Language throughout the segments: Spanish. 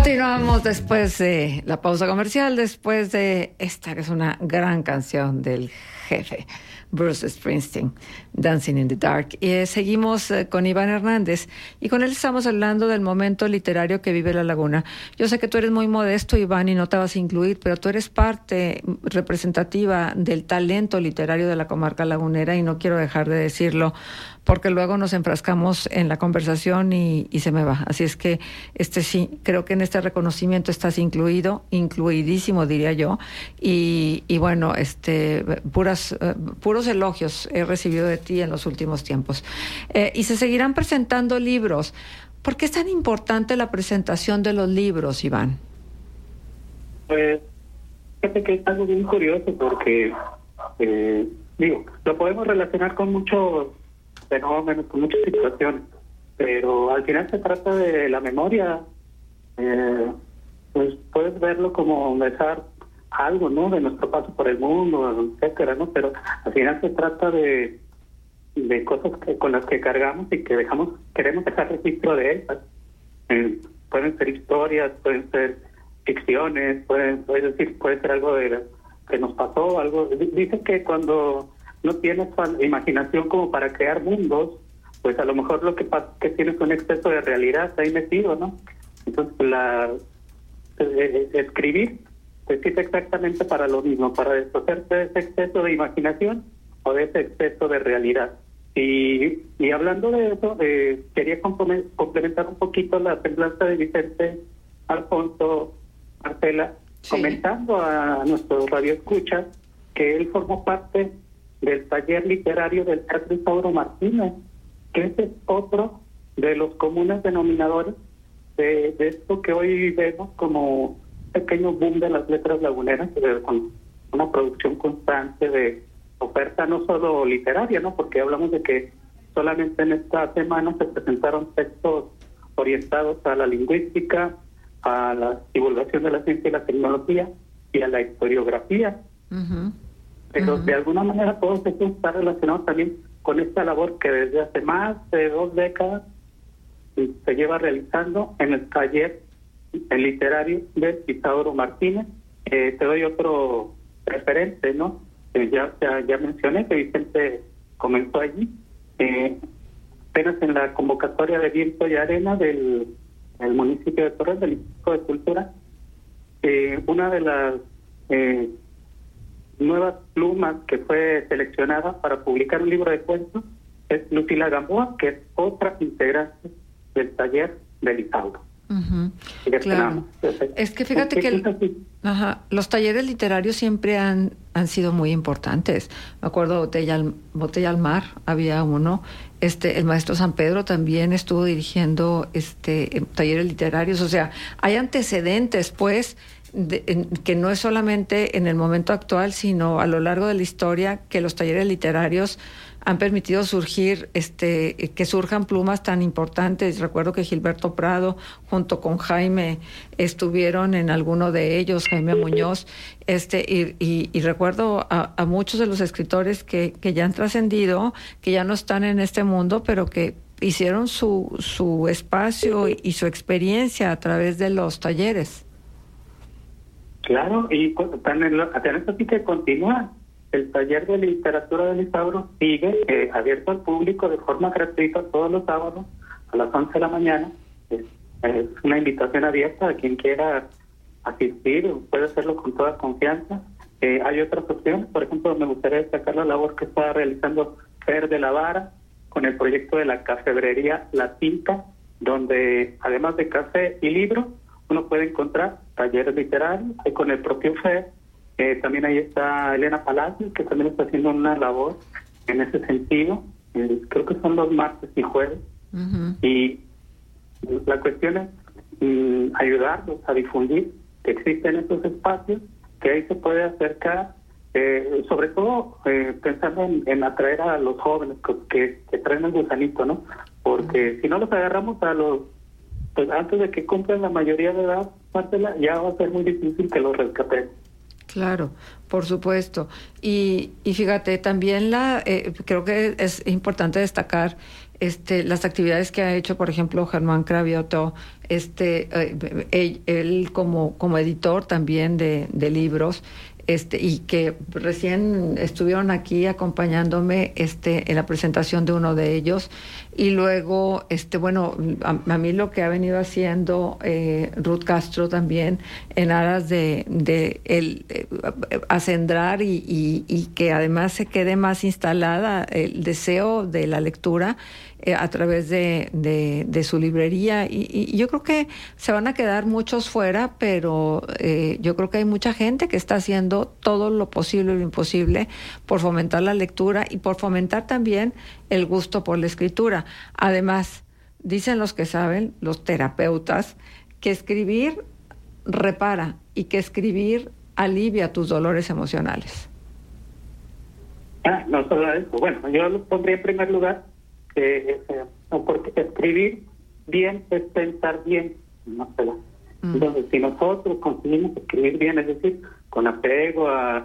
Continuamos después de la pausa comercial, después de esta que es una gran canción del jefe Bruce Springsteen, Dancing in the Dark. Y seguimos con Iván Hernández y con él estamos hablando del momento literario que vive La Laguna. Yo sé que tú eres muy modesto, Iván, y no te vas a incluir, pero tú eres parte representativa del talento literario de la comarca lagunera y no quiero dejar de decirlo porque luego nos enfrascamos en la conversación y se me va. Así es que sí, creo que en este reconocimiento estás incluidísimo, diría yo. Y bueno, puros elogios he recibido de ti en los últimos tiempos. Y se seguirán presentando libros. ¿Por qué es tan importante la presentación de los libros, Iván? Pues, fíjate que es algo bien curioso porque, lo podemos relacionar con muchos fenómenos, con muchas situaciones, pero al final se trata de la memoria. Pues puedes verlo como dejar algo, ¿no?, de nuestro paso por el mundo, etcétera, ¿no? Pero al final se trata de cosas con las que cargamos y que queremos dejar registro de ellas. Pueden ser historias, pueden ser ficciones, puede ser algo que nos pasó, algo. Dicen que cuando no tienes imaginación como para crear mundos, pues a lo mejor lo que pasa es que tienes un exceso de realidad ahí metido, ¿no? Entonces escribir pues sirve exactamente para lo mismo, para deshacerse de ese exceso de imaginación o de ese exceso de realidad. Y hablando de eso, quería complementar un poquito la semblanza de Vicente Alfonso Marcela, sí, comentando a nuestros radioescuchas que él formó parte del taller literario del Teatro Isauro Martínez, que ese es otro de los comunes denominadores de esto que hoy vemos como un pequeño boom de las letras laguneras, con una producción constante de oferta no solo literaria, ¿no?, porque hablamos de que solamente en esta semana se presentaron textos orientados a la lingüística, a la divulgación de la ciencia y la tecnología y a la historiografía. Uh-huh. Pero de alguna manera todo esto está relacionado también con esta labor que desde hace más de 2 décadas se lleva realizando en el taller literario de Isauro Martínez. Te doy otro referente, ¿no? Ya mencioné que Vicente comenzó allí, apenas en la convocatoria de Viento y Arena del municipio de Torres, del Instituto de Cultura. Una de las nuevas plumas que fue seleccionada para publicar un libro de cuentos es Lucila Gamboa, que es otra integrante del taller del Isauro. Uh-huh. Claro. Es que fíjate que los talleres literarios siempre han sido muy importantes. Me acuerdo Botella al Mar, había uno. El maestro San Pedro también estuvo dirigiendo talleres literarios. O sea, hay antecedentes, pues, que no es solamente en el momento actual, sino a lo largo de la historia, que los talleres literarios han permitido que surjan plumas tan importantes. Recuerdo que Gilberto junto con Jaime, estuvieron en alguno de ellos, Jaime Muñoz, y recuerdo a muchos de los escritores que ya han trascendido, que ya no están en este mundo, pero que hicieron su espacio y su experiencia a través de los talleres. Claro, y tenés así que continúa. El taller de literatura del Isauro sigue abierto al público de forma gratuita todos los sábados a las 11 de la mañana. Es una invitación abierta a quien quiera asistir, puede hacerlo con toda confianza. Hay otras opciones, por ejemplo, me gustaría destacar la labor que está realizando Fer de la Vara con el proyecto de la cafebrería La Tinta, donde además de café y libros, uno puede encontrar talleres literarios, y con el propio Fer. También ahí está Elena Palacios, que también está haciendo una labor en ese sentido. Creo que son los martes y jueves. Uh-huh. Y la cuestión es ayudarlos a difundir que existen estos espacios, que ahí se puede acercar, sobre todo pensando en atraer a los jóvenes que traen el gusanito, ¿no? Porque si no los agarramos pues antes de que cumplan la mayoría de edad, Marcela, ya va a ser muy difícil que los rescatemos. Claro, por supuesto. Y fíjate, también creo que es importante destacar las actividades que ha hecho, por ejemplo, Germán Cravioto, él como editor también de libros, y que recién estuvieron aquí acompañándome en la presentación de uno de ellos. Y luego bueno, a mí lo que ha venido haciendo Ruth Castro también en aras de acendrar y que además se quede más instalada el deseo de la lectura a través de su librería, y yo creo que se van a quedar muchos fuera, pero yo creo que hay mucha gente que está haciendo todo lo posible y lo imposible por fomentar la lectura y por fomentar también el gusto por la escritura. Además, dicen los que saben, los terapeutas, que escribir repara y que escribir alivia tus dolores emocionales. No solo eso. Bueno, yo lo pondría en primer lugar, porque escribir bien es pensar bien, no sé. Entonces, si nosotros conseguimos escribir bien, es decir, con apego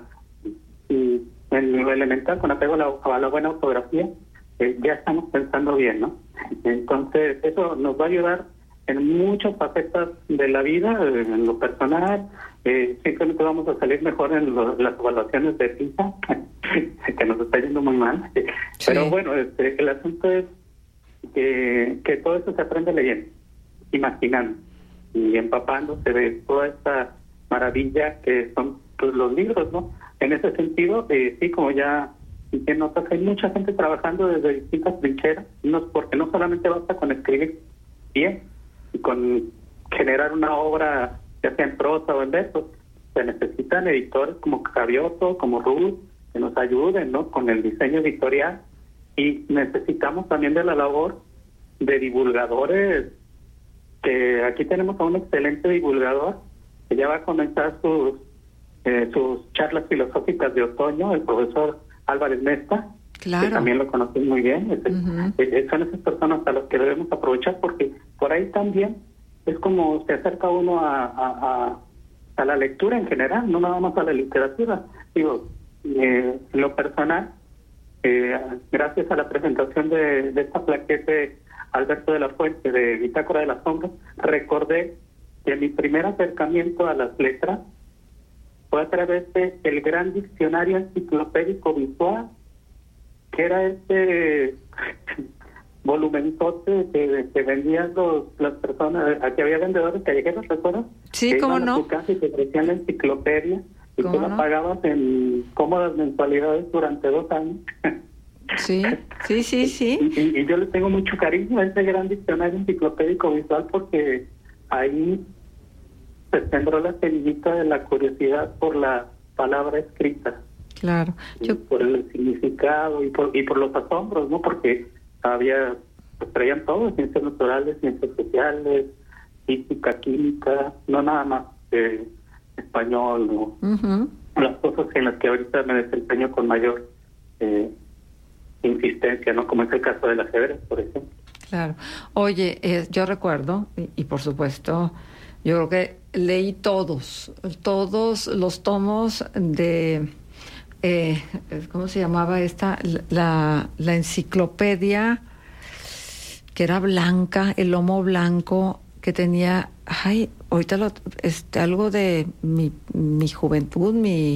en lo elemental, con apego a la buena ortografía, ya estamos pensando bien, ¿no? Entonces, eso nos va a ayudar en muchas facetas de la vida, en lo personal. Simplemente vamos a salir mejor en las evaluaciones de PISA, que nos está yendo muy mal. Sí. Pero bueno, el asunto es que todo eso se aprende leyendo, imaginando y empapándose de toda esta maravilla que son pues, los libros, ¿no? En ese sentido, sí, como ya notas, hay mucha gente trabajando desde distintas trincheras, porque no solamente basta con escribir bien y con generar una obra, ya sea en prosa o en versos. Se necesitan editores como Cravioto, como Ruth, que nos ayuden, ¿no?, con el diseño editorial, y necesitamos también de la labor de divulgadores, que aquí tenemos a un excelente divulgador que ya va a comenzar sus charlas filosóficas de otoño, el profesor Álvarez Mesta, claro, que también lo conocen muy bien. Son esas personas a las que debemos aprovechar, porque por ahí también es como se acerca uno a la lectura en general, no nada más a la literatura. Digo, en lo personal, gracias a la presentación de esta plaqueta de Alberto de la Fuente de Bitácora de las Sombras, recordé que mi primer acercamiento a las letras fue a través del gran diccionario enciclopédico visual, que era volumentote que vendían las personas. Aquí había vendedores callejeros, ¿recuerdas? Sí, ¿cómo no? A tu casa y te ofrecían la enciclopedia y tú la pagabas en cómodas mensualidades durante 2 años. Sí. Y yo le tengo mucho cariño a ese gran diccionario enciclopédico visual, porque ahí se sembró la semillita de la curiosidad por la palabra escrita. Claro. Por el significado y por los asombros, ¿no? Porque traían todo, ciencias naturales, ciencias sociales, física, química, no nada más español, ¿no? Las cosas en las que ahorita me desempeño con mayor insistencia, ¿no? Como es el caso del ajedrez, por ejemplo. Claro. Oye, yo recuerdo, y por supuesto, yo creo que leí todos los tomos de ¿cómo se llamaba esta? La enciclopedia, que era blanca, el lomo blanco, que tenía, ahorita algo de mi juventud,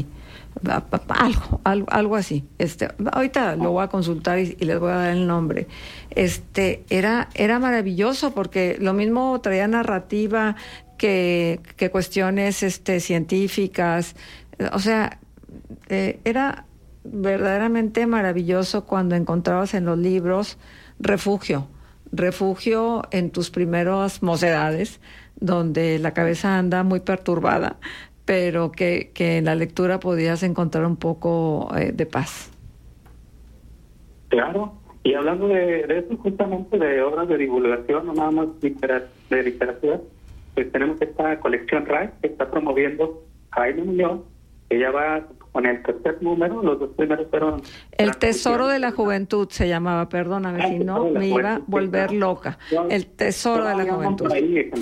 algo así. Ahorita lo voy a consultar y les voy a dar el nombre. Era maravilloso, porque lo mismo traía narrativa que cuestiones científicas. O sea, era verdaderamente maravilloso cuando encontrabas en los libros refugio en tus primeras mocedades, donde la cabeza anda muy perturbada, pero que en la lectura podías encontrar un poco de paz. Claro, y hablando de eso, justamente de obras de divulgación, no nada más de literatura, pues tenemos esta colección RAI que está promoviendo Jaime Muñoz, que ya va con el 3er número. Los 2 primeros fueron... El Tesoro de la Juventud se llamaba, perdóname, si no me iba a volver loca. El Tesoro de la Juventud. Ahí,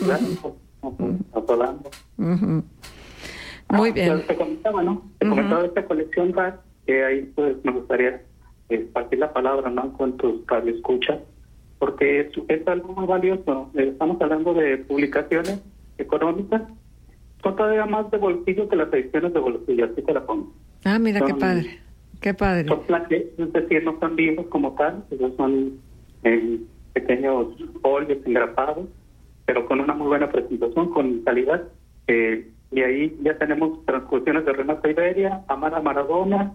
Muy bien. Te comentaba, ¿no? Te comentaba esta colección que ahí pues me gustaría partir la palabra, ¿no?, con tus radioescuchas, porque es algo muy valioso. Estamos hablando de publicaciones económicas, son todavía más de bolsillo que las ediciones de bolsillo, así te la pongo. Ah, mira, qué padre, qué padre. Son plaquetas, es decir, no son libros como tal, ellos son pequeños folios engrapados, pero con una muy buena presentación, con calidad. Y ahí ya tenemos transcripciones de Renata Iberia, Amar a Maradona,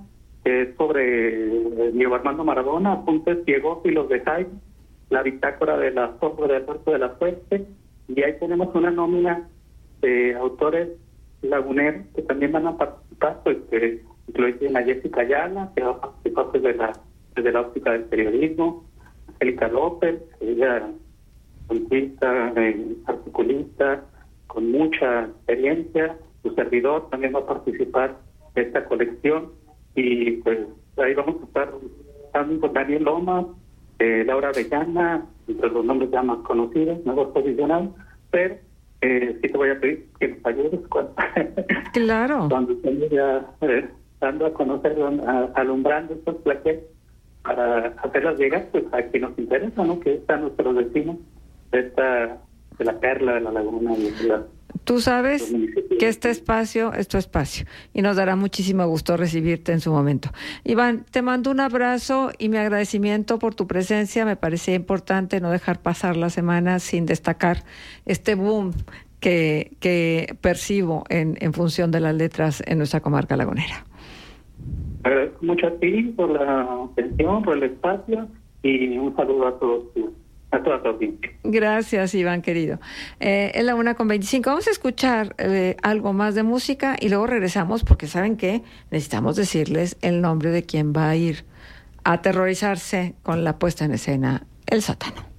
sobre Diego Armando Maradona, apuntes ciegófilos de Jaime, la bitácora de la sombra del Alberto de la Fuente, y ahí tenemos una nómina de autores laguneros que también van a participar, pues incluyen a Jessica Ayala, que va a participar desde la óptica del periodismo, Angélica López, ella artista, articulista, con mucha experiencia. Su servidor también va a participar de esta colección, y pues ahí vamos a estar también con Daniel Lomas, Laura Avellana, entre los nombres ya más conocidos, nuevos posicionados, pero sí te voy a pedir que nos ayudes claro, cuando estemos ya dando a conocer, alumbrando estos plaquetas para hacerlas llegar pues a quien nos interesa, ¿no? Que están nuestros vecinos de la Perla, de la Laguna y de la... Tú sabes que este espacio es tu espacio y nos dará muchísimo gusto recibirte en su momento. Iván, te mando un abrazo y mi agradecimiento por tu presencia. Me parecía importante no dejar pasar la semana sin destacar este boom que percibo en función de las letras en nuestra comarca lagunera. Agradezco mucho a ti por la atención, por el espacio, y un saludo a todos. A toda tu audiencia. Gracias, Iván, querido. Es la 1:25. Vamos a escuchar algo más de música y luego regresamos porque ¿saben qué? Necesitamos decirles el nombre de quien va a ir a aterrorizarse con la puesta en escena El Sótano.